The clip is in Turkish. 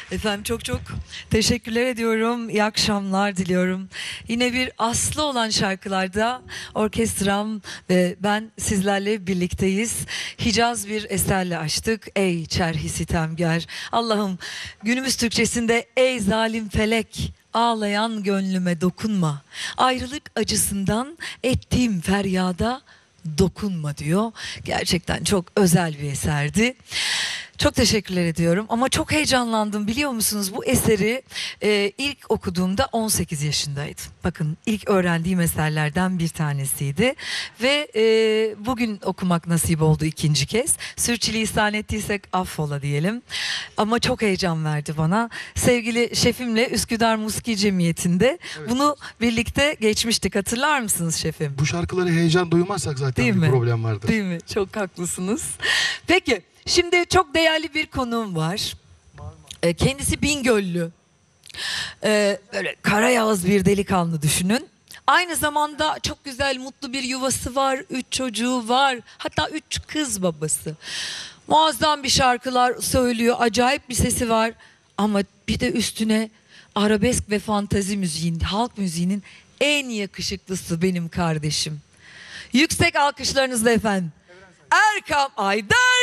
Efendim çok çok teşekkürler ediyorum. İyi akşamlar diliyorum. Yine bir aslı olan şarkılarda orkestram ve ben sizlerle birlikteyiz. Hicaz bir eserle açtık. Ey çerhi sitemger. Allah'ım günümüz Türkçesinde ey zalim felek. Ağlayan gönlüme dokunma. Ayrılık acısından ettiğim feryada dokunma diyor. Gerçekten çok özel bir eserdi. Çok teşekkürler ediyorum ama çok heyecanlandım biliyor musunuz? Bu eseri ilk okuduğumda 18 yaşındaydım. Bakın ilk öğrendiğim eserlerden bir tanesiydi. Ve bugün okumak nasip oldu ikinci kez. Sürçülisan ettiysek affola diyelim. Ama çok heyecan verdi bana. Sevgili şefimle Üsküdar Musiki Cemiyeti'nde bunu birlikte geçmiştik. Hatırlar mısınız şefim? Bu şarkıları heyecan duymazsak zaten Değil bir mi? problem vardır. Değil mi? Çok haklısınız. Peki, şimdi çok değerli bir konuğum var. Kendisi Bingöllü. Böyle karayağız bir delikanlı düşünün. Aynı zamanda çok güzel, mutlu bir yuvası var. 3 çocuğu var. Hatta 3 kız babası. Muazzam bir şarkılar söylüyor. Acayip bir sesi var. Ama bir de üstüne arabesk ve fantezi müziğin, halk müziğinin en yakışıklısı benim kardeşim. Yüksek alkışlarınızla efendim. Erkam Aydın.